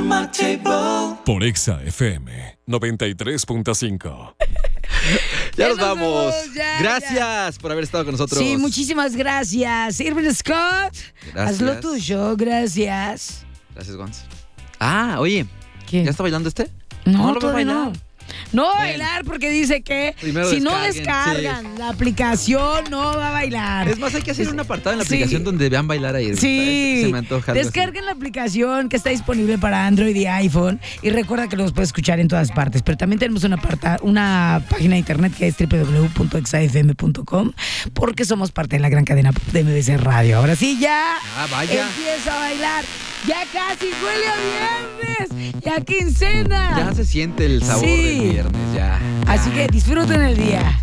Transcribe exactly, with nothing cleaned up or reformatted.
on my table. Por Exa F M noventa y tres punto cinco. Ya, Ya nos nos vamos. vamos, ya, Gracias ya. por haber estado con nosotros. Sí, muchísimas gracias. Irving Scott, Gracias. haz lo tuyo, gracias. Gracias, Gonz. Ah, oye, ¿Qué? ¿ya está bailando este? No, No, lo voy a todavía bailar. no. No va a Bueno. bailar porque dice que Primero si no descarguen, descargan la aplicación no va a bailar. Es más, hay que hacer un apartado en la Sí. aplicación donde vean bailar ahí. Sí, Se me antoja algo así. descarguen la aplicación que está disponible para Android y iPhone y recuerda que los puedes escuchar en todas partes, pero también tenemos una, parta- una página de internet que es doble u doble u doble u punto exa f m punto com porque somos parte de la gran cadena de M B C Radio. Ahora sí, ya Ah, vaya. empieza a bailar, ya casi huele a viernes, ya quincena. Ya se siente el sabor Sí. del viernes, ya. Así que disfruten el día.